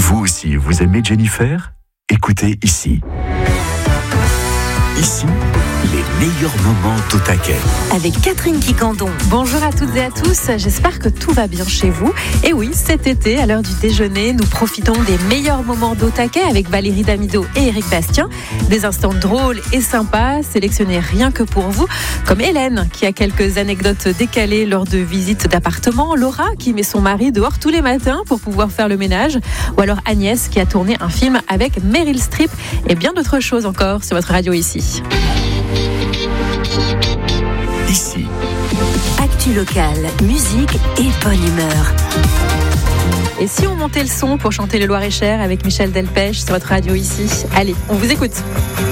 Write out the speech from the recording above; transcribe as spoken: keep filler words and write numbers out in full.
Vous aussi, vous aimez Jennifer ? Écoutez ici. Ici, les meilleurs moments au taquet. Avec Catherine Quicandon. Bonjour à toutes et à tous, j'espère que tout va bien chez vous. Et oui, cet été, à l'heure du déjeuner, nous profitons des meilleurs moments d'au taquet avec Valérie Damido et Éric Bastien. Des instants drôles et sympas, sélectionnés rien que pour vous. Comme Hélène, qui a quelques anecdotes décalées lors de visites d'appartements. Laura, qui met son mari dehors tous les matins pour pouvoir faire le ménage. Ou alors Agnès, qui a tourné un film avec Meryl Streep. Et bien d'autres choses encore sur votre radio ici. Ici. Actu locale, musique et bonne humeur. Et si on montait le son pour chanter le Loir-et-Cher avec Michel Delpech sur votre radio ici ? Allez, on vous écoute.